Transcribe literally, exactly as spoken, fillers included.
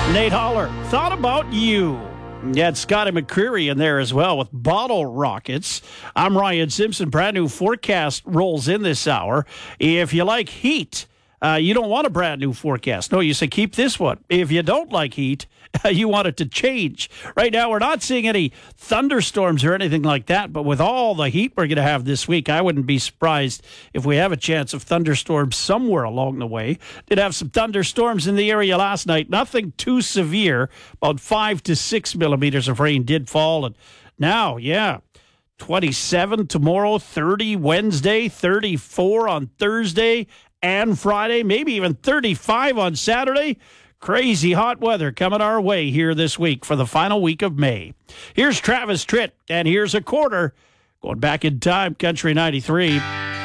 Nate Holler, thought about you. Yeah, it's Scotty McCreery in there as well with Bottle Rockets. I'm Ryan Simpson. Brand new forecast rolls in this hour. If you like heat, uh, you don't want a brand new forecast. No, you say keep this one. If you don't like heat, you want it to change. Right now, we're not seeing any thunderstorms or anything like that, but with all the heat we're going to have this week, I wouldn't be surprised if we have a chance of thunderstorms somewhere along the way. Did have some thunderstorms in the area last night. Nothing too severe. About five to six millimeters of rain did fall. And now, yeah, twenty-seven tomorrow, thirty Wednesday, thirty-four on Thursday and Friday, maybe even thirty-five on Saturday. Crazy hot weather coming our way here this week for the final week of May. Here's Travis Tritt, and here's a quarter. Going back in time, Country ninety-three.